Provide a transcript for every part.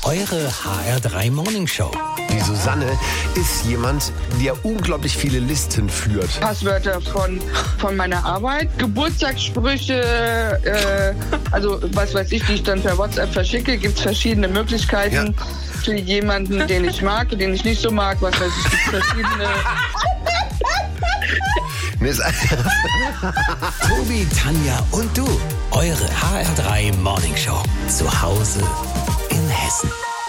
Eure HR3 Morning Show. Die Susanne ist jemand, der unglaublich viele Listen führt. Passwörter von meiner Arbeit, Geburtstagssprüche, also was weiß ich, die ich dann per WhatsApp verschicke. Gibt es verschiedene Möglichkeiten für jemanden, den ich mag, den ich nicht so mag. Was weiß ich, gibt verschiedene... Tobi, Tanja und du. Eure HR3 Morning Show. Zu Hause in Hessen.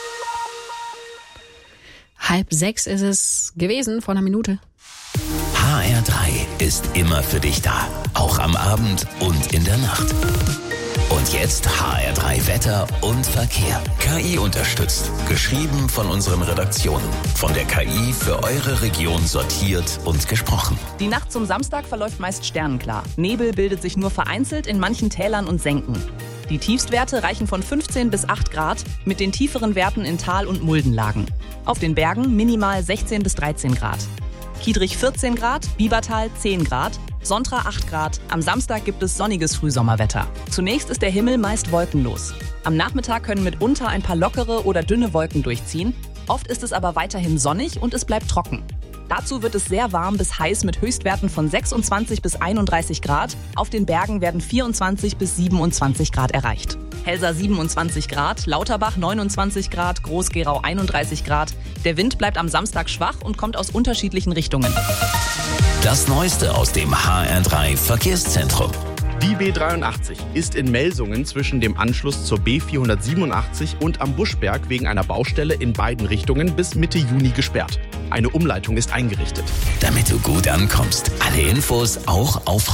5:30 ist es gewesen, vor einer Minute. HR3 ist immer für dich da. Auch am Abend und in der Nacht. Und jetzt HR3 Wetter und Verkehr. KI unterstützt. Geschrieben von unseren Redaktionen. Von der KI für eure Region sortiert und gesprochen. Die Nacht zum Samstag verläuft meist sternenklar. Nebel bildet sich nur vereinzelt in manchen Tälern und Senken. Die Tiefstwerte reichen von 15 bis 8 Grad, mit den tieferen Werten in Tal- und Muldenlagen. Auf den Bergen minimal 16 bis 13 Grad. Kiedrich 14 Grad, Biebertal 10 Grad, Sontra 8 Grad. Am Samstag gibt es sonniges Frühsommerwetter. Zunächst ist der Himmel meist wolkenlos. Am Nachmittag können mitunter ein paar lockere oder dünne Wolken durchziehen. Oft ist es aber weiterhin sonnig und es bleibt trocken. Dazu wird es sehr warm bis heiß mit Höchstwerten von 26 bis 31 Grad. Auf den Bergen werden 24 bis 27 Grad erreicht. Helsa 27 Grad, Lauterbach 29 Grad, Groß-Gerau 31 Grad. Der Wind bleibt am Samstag schwach und kommt aus unterschiedlichen Richtungen. Das Neueste aus dem HR3 Verkehrszentrum. Die B83 ist in Melsungen zwischen dem Anschluss zur B487 und am Buschberg wegen einer Baustelle in beiden Richtungen bis Mitte Juni gesperrt. Eine Umleitung ist eingerichtet. Damit du gut ankommst. Alle Infos auch auf